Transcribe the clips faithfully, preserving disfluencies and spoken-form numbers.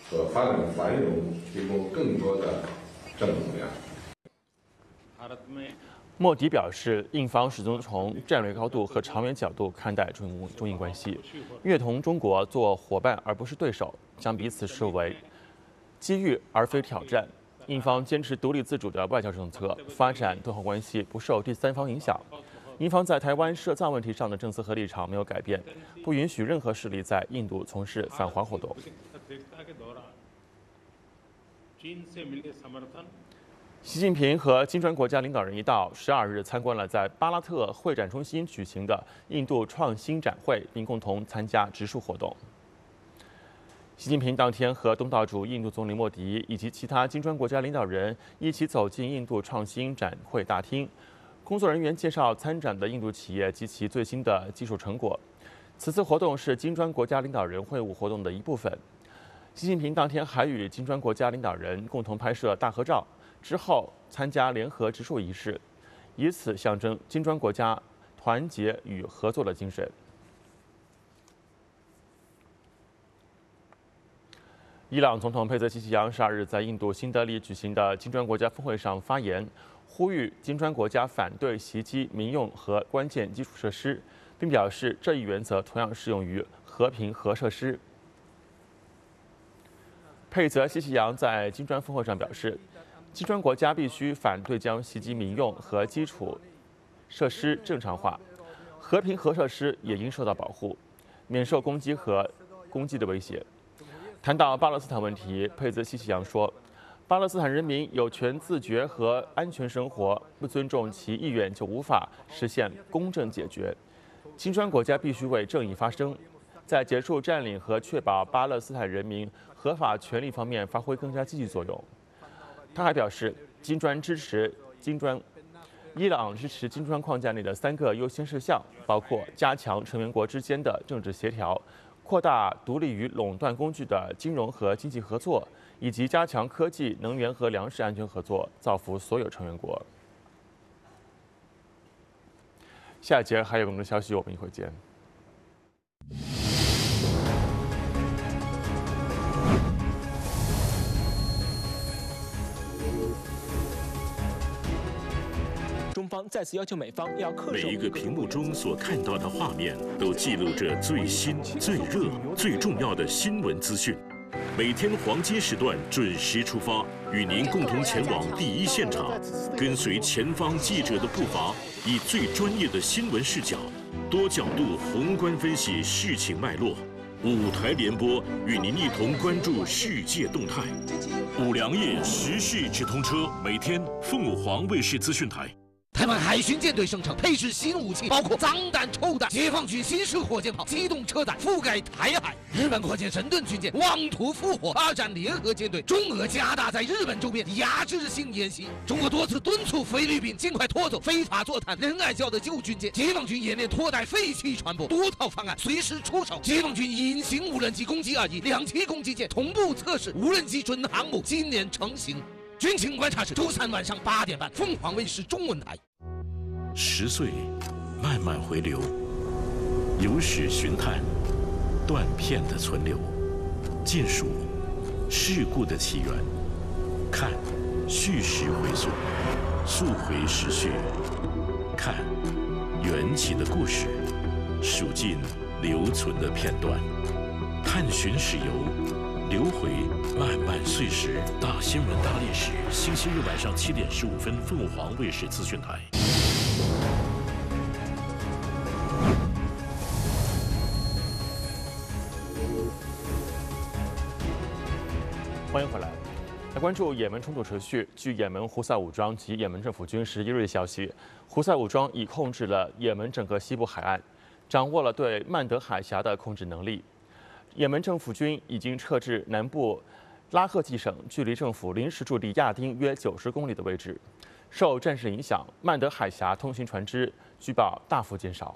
和发展繁荣提供更多的正能量。 莫迪表示，印方始终从战略高度和长远角度看待中中印关系，愿同中国做伙伴而不是对手，将彼此视为机遇而非挑战。印方坚持独立自主的外交政策，发展对华关系不受第三方影响。印方在台湾涉藏问题上的政策和立场没有改变，不允许任何势力在印度从事反华活动。习近平和金砖国家领导人一道，十二日参观了在巴拉特会展中心举行的印度创新展会，并共同参加植树活动。习近平当天和东道主印度总理莫迪以及其他金砖国家领导人一起走进印度创新展会大厅，工作人员介绍参展的印度企业及其最新的技术成果。此次活动是金砖国家领导人会晤活动的一部分。习近平当天还与金砖国家领导人共同拍摄大合照。之后参加联合植树仪式，以此象征金砖国家团结与合作的精神。伊朗总统佩泽西奇扬十二日在印度新德里举行的金砖国家峰会上发言，呼吁金砖国家反对袭击民用和关键基础设施，并表示这一原则同样适用于和平核设施。佩泽西奇扬在金砖峰会上表示，金砖国家必须反对将袭击民用和基础设施正常化，和平核设施也应受到保护，免受攻击和攻击的威胁。谈到巴勒斯坦问题，佩泽西奇扬说，巴勒斯坦人民有权自决和安全生活，不尊重其意愿就无法实现公正解决。金砖国家必须为正义发声，在结束占领和确保巴勒斯坦人民合法权利方面发挥更加积极作用。他还表示，金砖支持金砖，伊朗支持金砖框架内的三个优先事项，包括加强成员国之间的政治协调，扩大独立于垄断工具的金融和经济合作，以及加强科技、能源和粮食安全合作，造福所有成员国。下一节还有更多消息，我们一会儿见。 中方再次要求美方要恪守。 每一个屏幕中所看到的画面，都记录着最新、最热、最重要的新闻资讯。每天黄金时段准时出发，与您共同前往第一现场，跟随前方记者的步伐，以最专业的新闻视角，多角度宏观分析事情脉络。五台联播与您一同关注世界动态。五粮液时事直通车，每天凤凰卫视资讯台。 台湾海巡舰队声称配置新武器，包括脏弹、臭弹。解放军新式火箭炮、机动车弹覆盖台海。日本扩建神盾军舰，妄图复活二战联合舰队。中俄加大在日本周边压制性演习。中国多次敦促菲律宾尽快拖走非法坐探仁爱礁的旧军舰。解放军演练拖带废弃船舶，多套方案随时出手。解放军隐形无人机攻击二一两栖攻击舰同步测试，无人机准航母今年成型。军情观察室周三晚上八点半，凤凰卫视中文台。 十岁，慢慢回流，有史寻探，断片的存留，见数事故的起源，看叙事回溯，溯回时序，看缘起的故事，数尽留存的片段，探寻史游。流回漫漫岁时，大新闻大历史，星期日晚上七点十五分，凤凰卫视资讯台。 欢迎回来，来关注也门冲突持续。据也门胡塞武装及也门政府军十一日消息，胡塞武装已控制了也门整个西部海岸，掌握了对曼德海峡的控制能力。也门政府军已经撤至南部拉赫济省，距离政府临时驻地亚丁约九十公里的位置。受战事影响，曼德海峡通行船只据报大幅减少。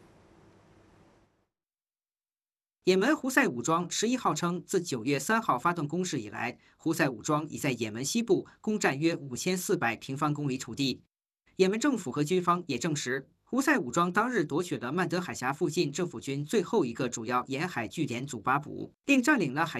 也门胡塞武装十一号称，自九月三号发动攻势以来，胡塞武装已在也门西部攻占约五千四百平方公里土地。也门政府和军方也证实，胡塞武装当日夺取了曼德海峡附近政府军最后一个主要沿海据点祖巴卜，并占领了海。